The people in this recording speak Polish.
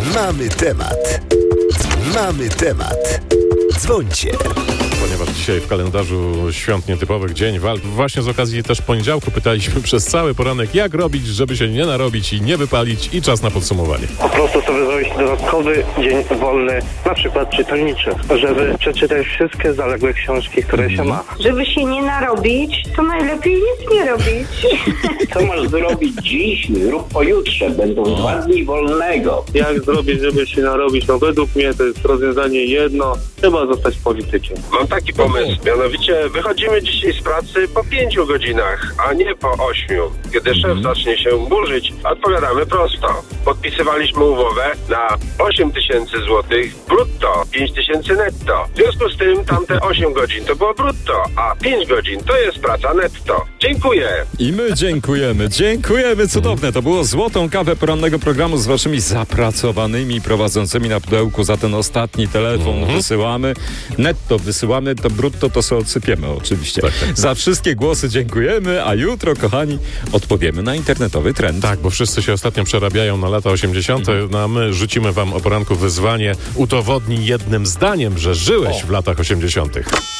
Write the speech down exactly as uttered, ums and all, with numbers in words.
Mamy temat. Mamy temat. Dzwońcie. Ponieważ dzisiaj w kalendarzu świąt nietypowych dzień walk, właśnie z okazji też poniedziałku pytaliśmy przez cały poranek, jak robić, żeby się nie narobić i nie wypalić, i czas na podsumowanie. Po prostu sobie zrobić dodatkowy dzień wolny, na przykład czytelniczy, żeby przeczytać wszystkie zaległe książki, które mm. się ma. Żeby się nie narobić, to najlepiej nic nie robić. Co masz zrobić dziś lub pojutrze? Będą dwa dni wolnego. Jak zrobić, żeby się narobić? No według mnie to jest rozwiązanie jedno, trzeba zostać politykiem. Mam taki pomysł, mianowicie wychodzimy dzisiaj z pracy po pięciu godzinach, a nie po ośmiu. Kiedy szef zacznie się burzyć, odpowiadamy prosto. Podpisywaliśmy umowę na osiem tysięcy złotych brutto, pięć tysięcy netto. W związku z tym tamte osiem godzin to było brutto, a pięć godzin to jest praca netto. Dziękuję. I my dziękujemy, dziękujemy, cudowne. To było złotą kawę porannego programu z waszymi zapracowanymi prowadzącymi na pudełku. Za ten ostatni telefon mm-hmm. wysyłamy. Netto wysyłamy, to brutto to sobie odsypiemy oczywiście. Tak, tak. Za wszystkie głosy dziękujemy, a jutro, kochani, odpowiemy na internetowy trend. Tak, bo wszyscy się ostatnio przerabiają na lata osiemdziesiąte, mm-hmm. no a my rzucimy wam o poranku wyzwanie. Udowodnij jednym zdaniem, że żyłeś o. w latach osiemdziesiątych.